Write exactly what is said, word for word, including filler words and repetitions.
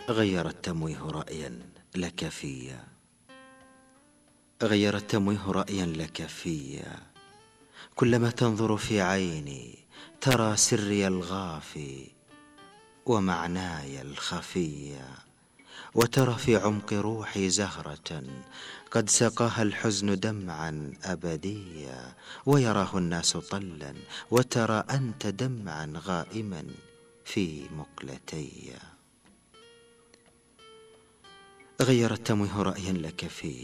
غير التمويه رأيا لك فيا، غير التمويه رأيا لك فيا، كلما تنظر في عيني ترى سري الغافي ومعناي الخفية، وترى في عمق روحي زهرة قد سقاها الحزن دمعا أبديا، ويراه الناس طلا وترى أنت دمعا غائما في مقلتي. غير التمويه رأيا لك فيا.